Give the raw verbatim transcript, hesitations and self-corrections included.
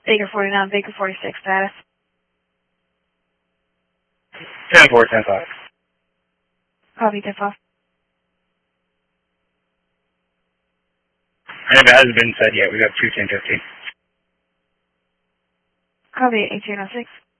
Baker forty-nine, Baker forty-six, status. ten four, ten five. Copy, ten five. And if it hasn't been said yet, we got two ten fifteen. Copy, eighteen oh six.